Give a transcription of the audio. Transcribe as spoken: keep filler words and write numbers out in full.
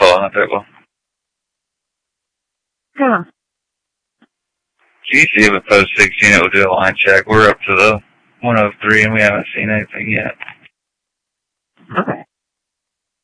little on the table. Yeah. G C with post sixteen, it will do a line check. We're up to the one oh three, and we haven't seen anything yet. Okay.